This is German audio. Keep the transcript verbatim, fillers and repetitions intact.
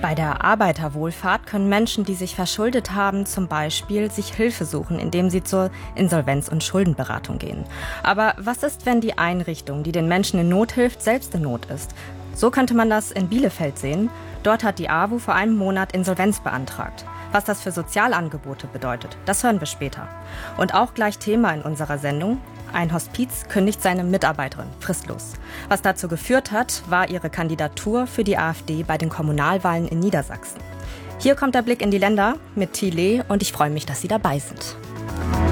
Bei der Arbeiterwohlfahrt können Menschen, die sich verschuldet haben, zum Beispiel sich Hilfe suchen, indem sie zur Insolvenz- und Schuldenberatung gehen. Aber was ist, wenn die Einrichtung, die den Menschen in Not hilft, selbst in Not ist? So könnte man das in Bielefeld sehen. Dort hat die A W U vor einem Monat Insolvenz beantragt. Was das für Sozialangebote bedeutet, das hören wir später. Und auch gleich Thema in unserer Sendung: Ein Hospiz kündigt seine Mitarbeiterin fristlos. Was dazu geführt hat, war ihre Kandidatur für die AfD bei den Kommunalwahlen in Niedersachsen. Hier kommt der Blick in die Länder mit Thile und ich freue mich, dass Sie dabei sind.